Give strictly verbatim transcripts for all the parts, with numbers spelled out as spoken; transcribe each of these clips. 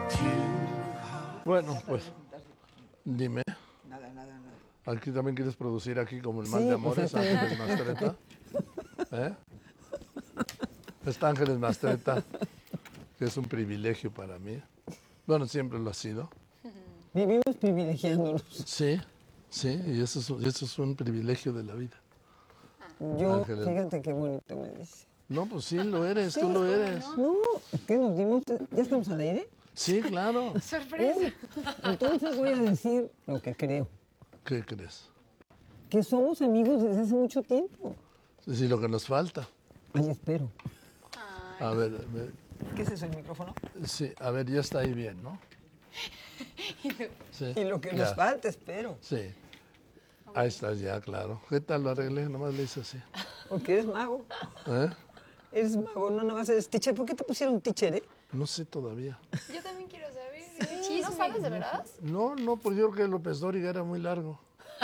Bueno, pues, dime. Nada, nada, nada. ¿Aquí también quieres producir aquí como el Mal Sí, de Amores, pues, Ángeles Mastretta? ¿Eh? Está Ángeles Mastretta, que es un privilegio para mí. Bueno, siempre lo ha sido. Vivimos privilegiándonos. Sí, sí, y eso es, eso es un privilegio de la vida. Yo, Ángeles. fíjate qué bonito me dice. No, pues sí, lo eres, Sí, tú lo eres. No, ¿qué nos dimos? ¿Ya estamos al aire? Sí, claro. Sorpresa. Entonces voy a decir lo que creo. ¿Qué crees? Que somos amigos desde hace mucho tiempo. Sí, lo que nos falta. Ay, espero. A ver, a ver, ¿Qué es eso, el micrófono? sí, a ver, ya está ahí bien, ¿no? Sí, Y lo que ya. nos falta, espero. Sí. Ahí estás ya, claro. ¿Qué tal lo arreglé? Nomás le hice así. Porque eres mago. ¿Eh? Eres mago, no nada más eres teacher. ¿Por qué te pusieron teacher, eh? No sé todavía. Yo también quiero saber. Sí, ¿no sabes de verdad? No, no, pues yo creo que López Dóriga era muy largo.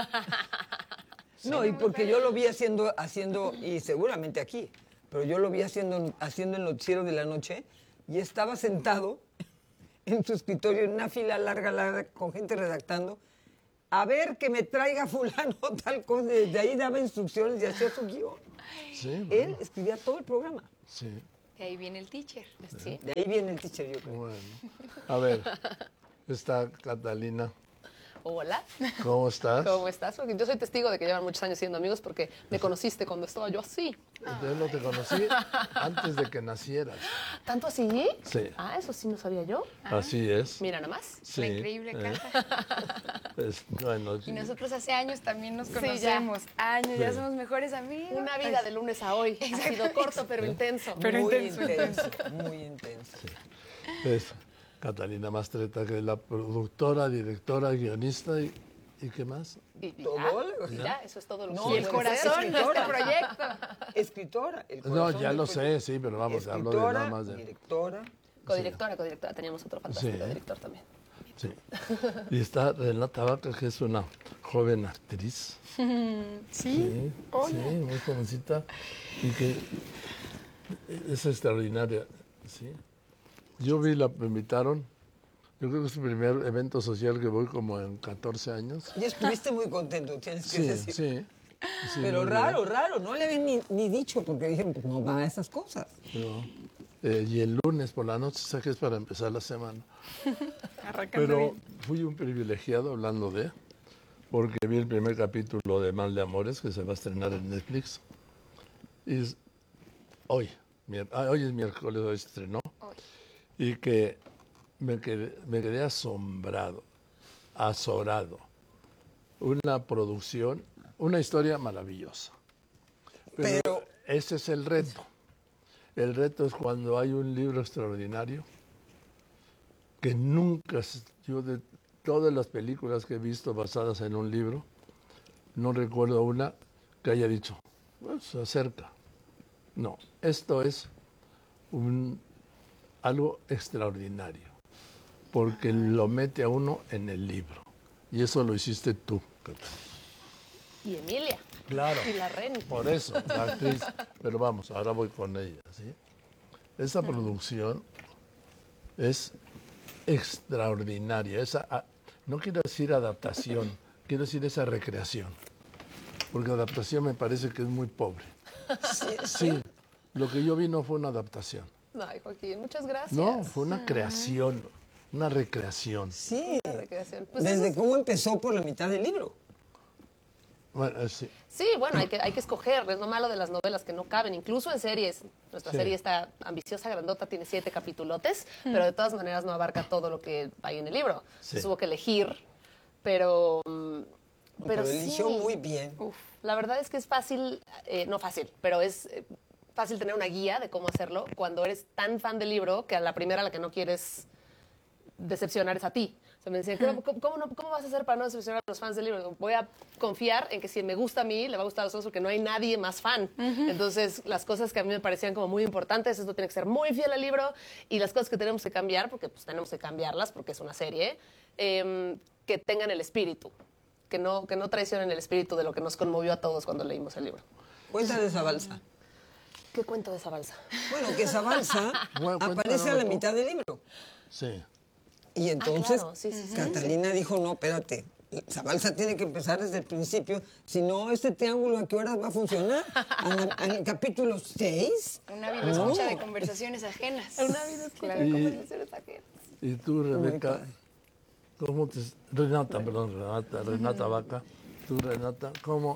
No, y porque yo lo vi haciendo, haciendo, y seguramente aquí, pero yo lo vi haciendo, haciendo el noticiero de la noche y estaba sentado en su escritorio en una fila larga, larga, con gente redactando, a ver que me traiga fulano tal cosa. Desde ahí daba instrucciones y hacía su guión. Sí, bueno, Él escribía todo el programa. sí. De ahí viene el teacher. Sí. De ahí viene el teacher, yo creo. Bueno. A ver, está Catalina. Hola. ¿Cómo estás? ¿Cómo estás? Porque yo soy testigo de que llevan muchos años siendo amigos porque me conociste cuando estaba yo así. Yo no te conocí antes de que nacieras. ¿Tanto así? Sí. Ah, eso sí no sabía yo. Así es. Mira nomás. Sí. La increíble ¿eh? casa. Es- bueno, Y nosotros hace años también nos Sí, ya. conocemos. Años, ya Sí. somos mejores amigos. Una vida de lunes a hoy. Ha sido corto pero intenso. Pero muy intenso, intenso, muy intenso. es Catalina Mastretta, que es la productora, directora, guionista y, ¿y qué más? Y, y Todo, ya, ¿no? y ya, eso es todo lo No, que Y el corazón de este escritora. proyecto. Escritora. El No, corazón ya del lo proyecto. sé, sí, pero vamos, hablo de Escritora, nada más de... directora. Codirectora, codirectora. Teníamos otro fantástico Sí. director también. Sí. Y está Renata Vaca, que es una joven actriz. Sí. Sí, sí, muy jovencita y que es extraordinaria. Sí. Yo vi, la me invitaron, yo creo que es el primer evento social que voy como en catorce años. Y estuviste muy contento, tienes que Sí, decir. sí. sí, Pero muy raro, raro, no le habían ni, ni dicho porque dijeron, pues no va a esas cosas. bien, ¿no? Eh, y el lunes por la noche, sé que es para empezar la semana. Arrancando Pero bien. fui un privilegiado hablando de, porque vi el primer capítulo de Mal de Amores, que se va a estrenar en Netflix. Y es- hoy, mier- ah, hoy es miércoles, hoy se estrenó. Y que me quedé, me quedé asombrado, azorado. Una producción, una historia maravillosa. Pero, Pero- ese es el reto. El reto es cuando hay un libro extraordinario que nunca, se- yo de todas las películas que he visto basadas en un libro, no recuerdo una que haya dicho, pues se acerca. No, esto es un, algo extraordinario, porque lo mete a uno en el libro. Y eso lo hiciste tú, Catalina. Y Emilia. Claro. Y la Ren. Por eso, la actriz. Pero vamos, ahora voy con ella, ¿sí? Esa producción es extraordinaria. Esa, a- no quiero decir adaptación, quiero decir esa recreación. Porque adaptación me parece que es muy pobre. Sí, lo que yo vi no fue una adaptación. Ay, Joaquín, muchas gracias. No, fue una creación, una recreación. Sí, Una recreación. Pues eso desde es- cómo empezó por la mitad del libro. Bueno, eh, sí. Sí, bueno, hay que, hay que escoger, es lo malo de las novelas que no caben, incluso en series. Nuestra Sí. serie está ambiciosa, grandota, tiene siete capitulotes, pero de todas maneras no abarca todo lo que hay en el libro. Sí. Se hubo que elegir, pero... mm, Pero, Pero, eligió sí. muy bien. Uf, la verdad es que es fácil, eh, no fácil, pero es eh, fácil tener una guía de cómo hacerlo cuando eres tan fan del libro que a la primera a la que no quieres decepcionar es a ti. O sea, me decían, ¿cómo, cómo, cómo no- cómo vas a hacer para no decepcionar a los fans del libro? Digo, voy a confiar en que si me gusta a mí, le va a gustar a los otros porque no hay nadie más fan. Entonces, las cosas que a mí me parecían como muy importantes, esto tiene que ser muy fiel al libro, y las cosas que tenemos que cambiar, porque pues tenemos que cambiarlas porque es una serie, eh, que tengan el espíritu, que no, que no traicionen el espíritu de lo que nos conmovió a todos cuando leímos el libro. Cuenta de esa balsa. ¿Qué cuento de esa balsa? Bueno, que esa balsa Bueno, aparece a la cuéntanos, mitad del libro. Sí. Y entonces claro, sí, sí, sí. Catalina dijo, no, espérate, Zabalza tiene que empezar desde el principio, si no, este triángulo ¿a qué horas va a funcionar? ¿En el capítulo seis? Una vida escucha de conversaciones ajenas. Una vida escucha de Y- conversaciones ajenas. Y tú, Rebeca, ¿cómo te... Renata, perdón, Renata, Renata Vaca. Tú, Renata, ¿cómo...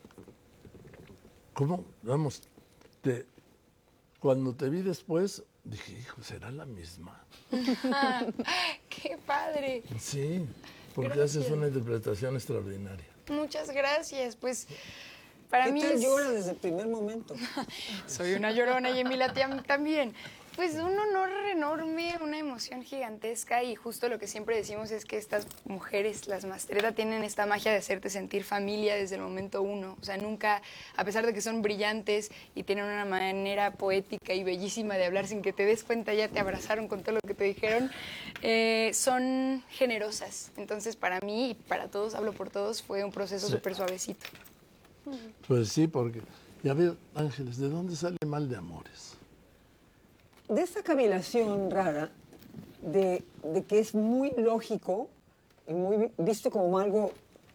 ¿Cómo? Vamos, te, cuando te vi después, dije, hijo, ¿será la misma? ¡Qué padre! Sí, porque Gracias. haces una interpretación extraordinaria. Muchas gracias. Pues para ¿Qué mí tal es- llora desde el primer momento? soy una llorona y Emilia tam- también. Pues un honor enorme, una emoción gigantesca y justo lo que siempre decimos es que estas mujeres, las Mastretta, tienen esta magia de hacerte sentir familia desde el momento uno. O sea, nunca, a pesar de que son brillantes y tienen una manera poética y bellísima de hablar sin que te des cuenta, ya te abrazaron con todo lo que te dijeron, eh, son generosas. Entonces, para mí y para todos, hablo por todos, fue un proceso Sí. súper suavecito. Pues sí, porque, ya ver, Ángeles, ¿de dónde sale Mal de Amores? De esta cavilación rara, de, de que es muy lógico y muy vi- visto como algo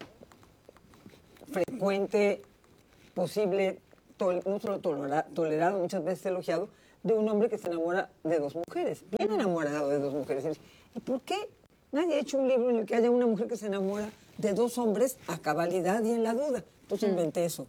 frecuente, posible, tol- no solo tolera- tolerado, muchas veces elogiado, de un hombre que se enamora de dos mujeres, bien enamorado de dos mujeres. ¿Y por qué nadie ha hecho un libro en el que haya una mujer que se enamora de dos hombres a cabalidad y en la duda? Entonces inventé eso.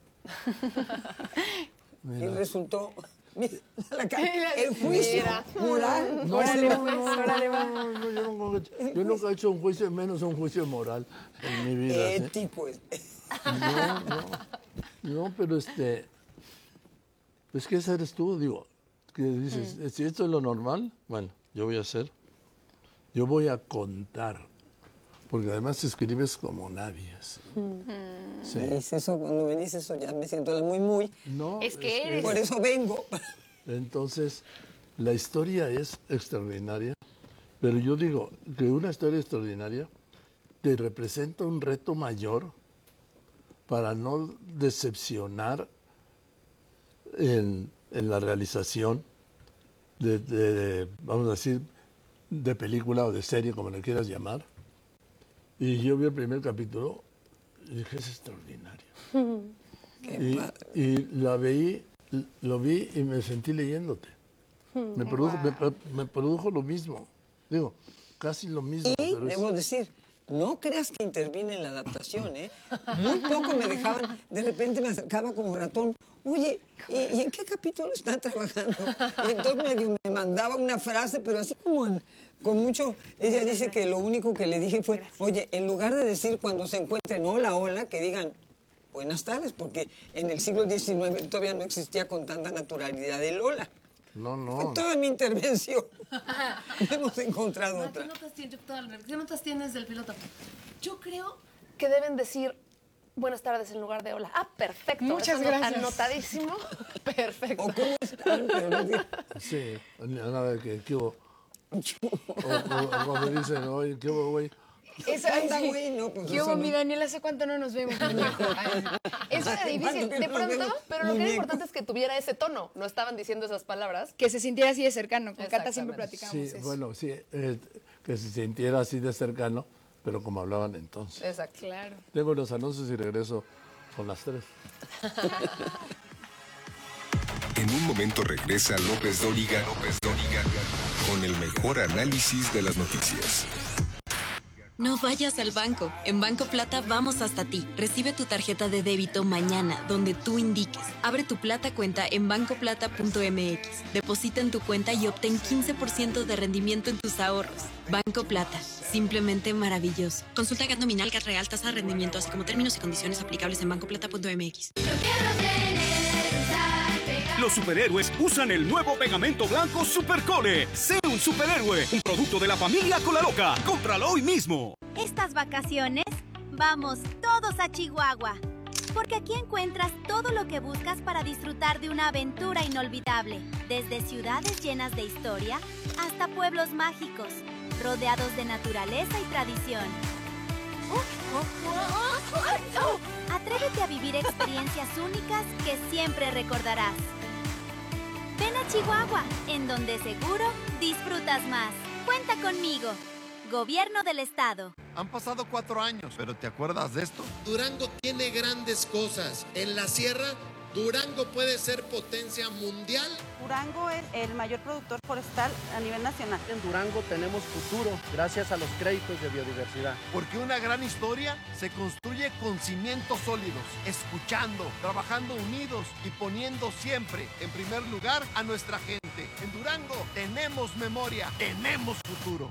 Y resultó... Mira, la ca- el juicio Mira. moral. No, Órale, no, pues, no, órale, no, va. no, no, yo, nunca, he hecho- yo nunca he hecho un juicio, menos un juicio moral en mi vida. ¿sí? Ético. es- No, no, no, pero este, pues que esa eres tú, digo, que dices, si esto es lo normal, bueno, yo voy a hacer, yo voy a contar, porque además escribes como nadie. así. Sí. Me dice eso, cuando me dice eso ya me siento muy, muy. No, Es que eres. Por eso vengo. Entonces, la historia es extraordinaria, pero yo digo que una historia extraordinaria te representa un reto mayor para no decepcionar en, en la realización de, de, vamos a decir, de película o de serie, como le quieras llamar. Y yo vi el primer capítulo y dije, es extraordinario. Y, y la veí, lo vi y me sentí leyéndote. Me produjo, me, me produjo lo mismo. Digo, casi lo mismo. Y pero es- debo decir, no creas que intervine en la adaptación, ¿eh? Muy poco me dejaban, de repente me acercaba como ratón. Oye, ¿y, y en qué capítulo están trabajando? Y entonces medio me mandaba una frase, pero así como en- con mucho... Ella dice que lo único que le dije fue, oye, en lugar de decir cuando se encuentren hola, hola, que digan buenas tardes, porque en el siglo diecinueve todavía no existía con tanta naturalidad el hola. No, Fue no. toda mi intervención. No hemos encontrado ¿Qué otra. notas tienes, ¿Qué notas tienes del piloto? Yo creo que deben decir buenas tardes en lugar de hola. Ah, perfecto. Muchas Eso no- gracias. Anotadísimo. Perfecto. O cómo están, pero no digo- Sí, nada de que, ¿qué hubo? O, o- o cuando dicen, oye, ¿qué hubo, güey? Eso, Anda, sí. güey, no, pues ¿Qué eso hubo, no. mi Daniel? ¿Hace cuánto no nos vemos, muñeco? Ay, eso era difícil. ¿Cuánto De nos pronto, vemos, pero lo que era muñeco? importante es que tuviera ese tono. No estaban diciendo esas palabras. Que se sintiera así de cercano. Con Cata siempre Exactamente. platicamos Sí, eso. bueno, sí, eh, que se sintiera así de cercano, pero como hablaban entonces. Exacto. Claro. Tengo los anuncios y regreso con las tres. En un momento regresa López Dóriga, López Dóriga con el mejor análisis de las noticias. No vayas al banco. En Banco Plata vamos hasta ti. Recibe tu tarjeta de débito mañana, donde tú indiques. Abre tu Plata cuenta en banco plata punto m x. Deposita en tu cuenta y obtén quince por ciento de rendimiento en tus ahorros. Banco Plata. Simplemente maravilloso. Consulta G A T nominal, G A T real, tasa de rendimiento, así como términos y condiciones aplicables en banco plata punto m x. Los superhéroes usan el nuevo pegamento blanco Supercole. Sé un superhéroe, un producto de la familia Colaloca. Cómpralo hoy mismo. Estas vacaciones, vamos todos a Chihuahua, porque aquí encuentras todo lo que buscas para disfrutar de una aventura inolvidable, desde ciudades llenas de historia hasta pueblos mágicos, rodeados de naturaleza y tradición. Atrévete a vivir experiencias únicas que siempre recordarás. Ven a Chihuahua, en donde seguro disfrutas más. Cuenta conmigo. Gobierno del Estado. Han pasado cuatro años, pero ¿te acuerdas de esto? Durango tiene grandes cosas. En la sierra, Durango puede ser potencia mundial. Durango es el mayor productor forestal a nivel nacional. En Durango tenemos futuro gracias a los créditos de biodiversidad. Porque una gran historia se construye con cimientos sólidos, escuchando, trabajando unidos y poniendo siempre en primer lugar a nuestra gente. En Durango tenemos memoria, tenemos futuro.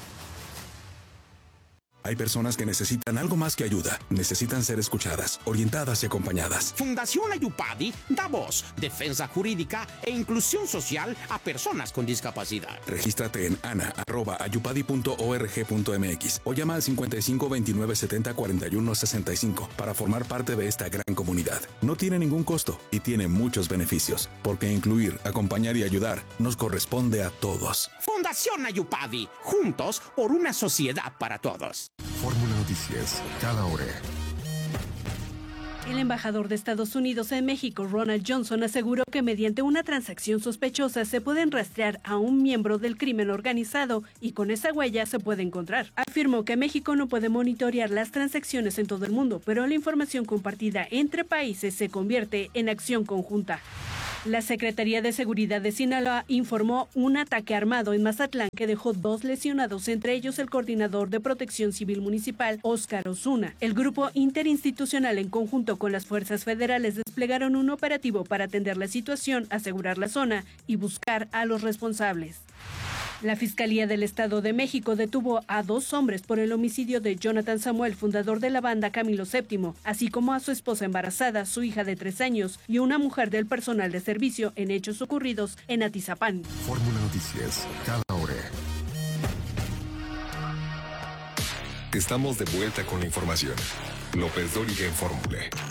Hay personas que necesitan algo más que ayuda. Necesitan ser escuchadas, orientadas y acompañadas. Fundación Ayupadi da voz, defensa jurídica e inclusión social a personas con discapacidad. Regístrate en ana arroba ayupadi punto org punto mx o llama al cincuenta y cinco veintinueve setenta cuarenta y uno sesenta y cinco para formar parte de esta gran comunidad. No tiene ningún costo y tiene muchos beneficios, porque incluir, acompañar y ayudar nos corresponde a todos. Fundación Ayupadi, juntos por una sociedad para todos. Fórmula Noticias, cada hora. El embajador de Estados Unidos en México, Ronald Johnson, aseguró que mediante una transacción sospechosa se pueden rastrear a un miembro del crimen organizado y con esa huella se puede encontrar. Afirmó que México no puede monitorear las transacciones en todo el mundo, pero la información compartida entre países se convierte en acción conjunta. La Secretaría de Seguridad de Sinaloa informó un ataque armado en Mazatlán que dejó dos lesionados, entre ellos el coordinador de Protección Civil Municipal, Óscar Osuna. El grupo interinstitucional, en conjunto con las fuerzas federales, desplegaron un operativo para atender la situación, asegurar la zona y buscar a los responsables. La Fiscalía del Estado de México detuvo a dos hombres por el homicidio de Jonathan Samuel, fundador de la banda Camilo séptimo, así como a su esposa embarazada, su hija de tres años y una mujer del personal de servicio en hechos ocurridos en Atizapán. Fórmula Noticias, cada hora. Estamos de vuelta con la información. López Dóriga en Fórmula.